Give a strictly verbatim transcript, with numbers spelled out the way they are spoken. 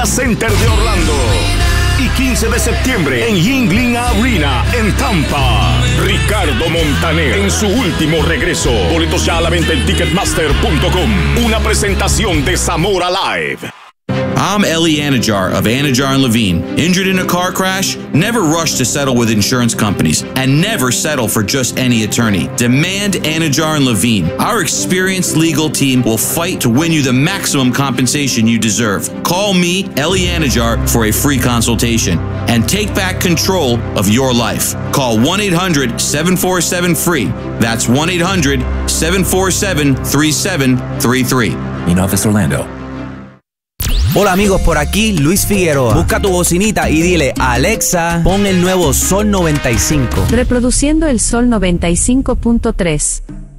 Media Center de Orlando. Y quince de septiembre en Yuengling Arena en Tampa. Ricardo Montaner en su último regreso. Boletos ya a la venta en ticketmaster punto com. Una presentación de Zamora Live. I'm Eli Anajar of Anajar and Levine. Injured in a car crash? Never rush to settle with insurance companies, and never settle for just any attorney. Demand Anajar and Levine. Our experienced legal team will fight to win you the maximum compensation you deserve. Call me, Eli Anajar, for a free consultation and take back control of your life. Call one eight hundred seven four seven free. That's one eight hundred seven four seven three seven three three. In Office Orlando. Hola amigos, por aquí Luis Figueroa. Busca tu bocinita y dile a Alexa, pon el nuevo Sol noventa y cinco. Reproduciendo el Sol noventa y cinco punto tres.